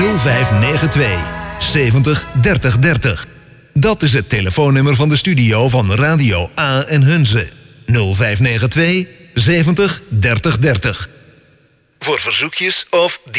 0592 70 30 30. Dat is het telefoonnummer van de studio van Radio A en Hunze. 0592 70 30 30. Voor verzoekjes of